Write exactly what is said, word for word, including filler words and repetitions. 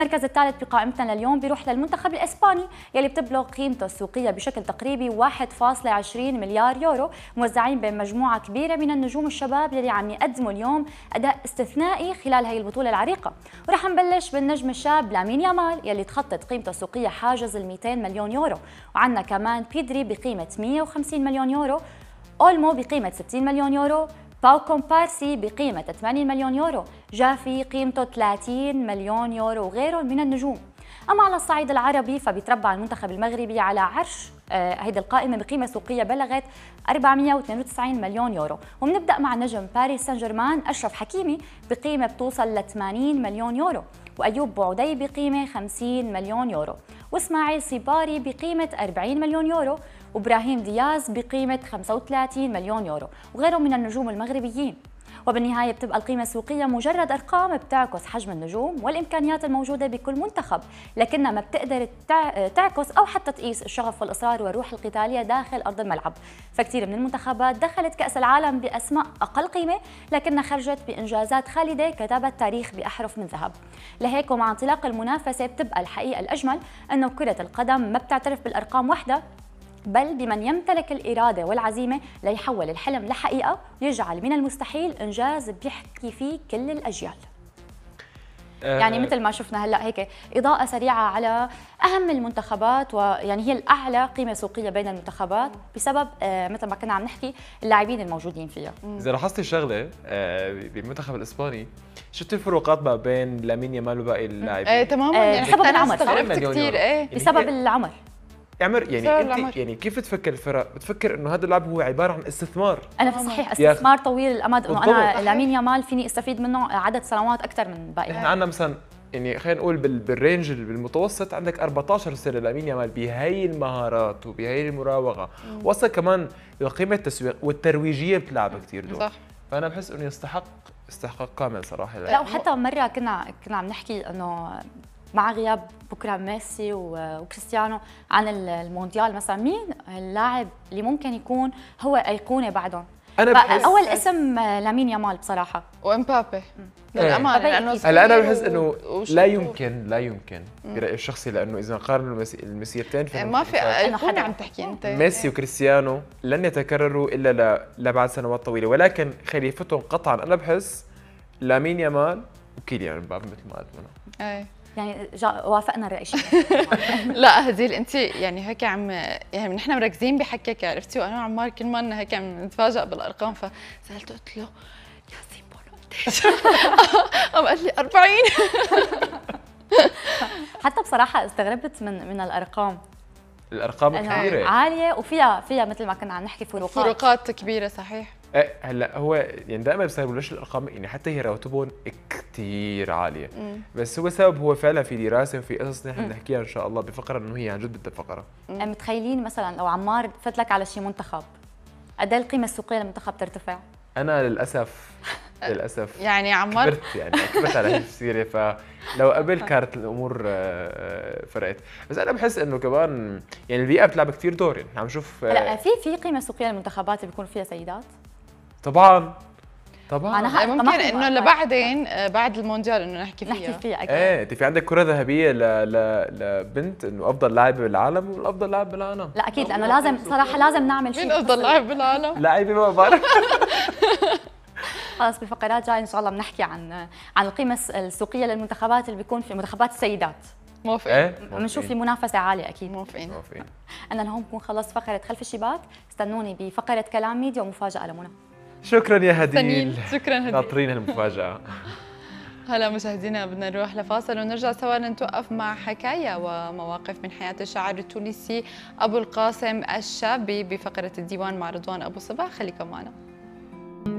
المركز الثالث بقائمتنا لليوم بيروح للمنتخب الاسباني يلي بتبلغ قيمته السوقيه بشكل تقريبي واحد فاصلة عشرين مليار يورو، موزعين بين مجموعه كبيره من النجوم الشباب يلي عم يقدموا اليوم اداء استثنائي خلال هي البطوله العريقه. ورح نبلش بالنجم الشاب لامين يامال يلي تخطت قيمته السوقيه حاجز ال مئتين مليون يورو، وعندنا كمان بيدري بقيمه مئة وخمسين مليون يورو، اولمو بقيمه ستين مليون يورو، باو كومبارسي بقيمة ثمانين مليون يورو، جافي قيمته ثلاثين مليون يورو وغيرهم من النجوم. أما على الصعيد العربي فبيتربع المنتخب المغربي على عرش آه هيدي القائمة بقيمة سوقية بلغت أربعمئة واثنين وتسعين مليون يورو، وبنبدأ مع نجم باريس سان جيرمان أشرف حكيمي بقيمة بتوصل ل ثمانين مليون يورو، وأيوب بوعدي بقيمة خمسين مليون يورو، وإسماعيل سيباري بقيمة أربعين مليون يورو، وإبراهيم دياز بقيمة خمسة وثلاثين مليون يورو وغيرهم من النجوم المغربيين. وبالنهاية بتبقى القيمة السوقية مجرد أرقام بتعكس حجم النجوم والإمكانيات الموجودة بكل منتخب، لكنها ما بتقدر تعكس أو حتى تقيس الشغف والإصرار والروح القتالية داخل أرض الملعب. فكتير من المنتخبات دخلت كأس العالم بأسماء أقل قيمة لكنها خرجت بإنجازات خالدة كتبت تاريخ بأحرف من ذهب. لهيك ومع انطلاق المنافسة بتبقى الحقيقة الأجمل أنه كرة القدم ما بتعترف بالأرقام وحدها، بل بمن يمتلك الإرادة والعزيمة ليحول الحلم لحقيقة ويجعل من المستحيل إنجاز بيحكي فيه كل الأجيال. أه يعني مثل ما شفنا هلا هيك إضاءة سريعة على أهم المنتخبات، ويعني هي الأعلى قيمة سوقية بين المنتخبات بسبب آه مثل ما كنا عم نحكي اللاعبين الموجودين فيها. إذا لاحظتي شغلة آه بالمنتخب الإسباني، شفت الفروقات ما بين لامين يامال وباقي اللاعبين؟ ايه تماما، آه يعني بسبب العمر كثير. ايه بسبب العمر عمر يعني انت يعني كيف تفكر الفرق؟ بتفكر انه هذا اللاعب هو عباره عن استثمار. انا صحيح استثمار طويل الامد، انه انا لامين يامال فيني استفيد منه عدد سنوات اكثر من باقي. احنا عندنا مثلا يعني خلينا نقول بالرينج بالمتوسط عندك أربعة عشر سنه لامين يامال بهي المهارات وبهي المراوغه، وصل كمان لقيمه التسويق والترويجيه بتلعب كثير دور. صح. فانا بحس انه يستحق استحقاق كامل صراحه. لا وحتى مره كنا كنا عم نحكي انه مع غياب بكره ميسي وكريستيانو عن المونديال مثلا، مين اللاعب اللي ممكن يكون هو ايقونه بعدهم؟ انا بحس اول اسم لامين يامال بصراحه، وامبابي للامانه، لانه هلا انا بحس انه لا يمكن لا يمكن برايي الشخصي، لانه اذا قارن المسيرتين في ما في ايقونه عم تحكي انت. ميسي وكريستيانو لن يتكرروا الا لبعد سنوات طويله، ولكن خليفتهم قطعا انا بحس لامين يامال وكيليان امبابي مثل ما قلت منه. ايه يعني وافقنا الرأي. لا هديل انت يعني هيك عم يعني نحن مركزين بحكيك عرفتي، وانا وعمار كل ما هيك عم نتفاجئ بالارقام، فسالته قلت له ياسين بونو قديش؟ قام قال لي أربعين. حتى بصراحه استغربت من من الارقام. الارقام كبيره عاليه وفيها فيها مثل ما كنا عم نحكي فروقات فروقات كبيره صحيح. ايه هلا هو يعني دائما بيستغربوا ليش الارقام، يعني حتى هي رواتبهم كثير عاليه، مم. بس هو سبب هو فعلا في دراسه وفي قصص نحن بنحكيها ان شاء الله بفقره انه هي عن جد بدها فقره. متخيلين مثلا لو عمار فات لك على شي منتخب قد ايه القيمه السوقيه للمنتخب ترتفع؟ انا للاسف للاسف يعني عمار كبرت يعني كبرت على هي السيره، فلو قبل كانت الامور فرقت، بس انا بحس انه كمان يعني البيئه بتلعب كثير دور. يعني عم نشوف لا في في قيمه سوقيه للمنتخبات اللي بيكون فيها سيدات طبعا طبعا. أنا ممكن انه لبعدين بعد المونديال انه نحكي فيها نحكي فيها اكيد. ايه انت في عندك كره ذهبيه ل... ل... لبنت انه افضل لاعبه بالعالم والافضل لاعب بالعالم. لا اكيد لانه لازم صراحه لازم نعمل شيء. مين افضل لاعب بالعالم؟ لاعبه ما بعرف. خلص بفقرات جاي ان شاء الله بنحكي عن عن القيمه السوقيه للمنتخبات اللي بيكون في منتخبات السيدات. موافقين. ايه بنشوف في منافسه عاليه اكيد. موافقين موافقين. انا لهون بكون خلصت فقره خلف الشباك، استنوني بفقره كلام ميديا ومفاجاه لمنى. شكرا يا هديل. شكرا هديل. ناطرين المفاجاه. هلا مشاهدينا بدنا نروح لفاصل ونرجع سوا نتوقف مع حكاية ومواقف من حياة الشاعر التونسي أبو القاسم الشابي بفقرة الديوان مع رضوان أبو صباح. خليكم معنا.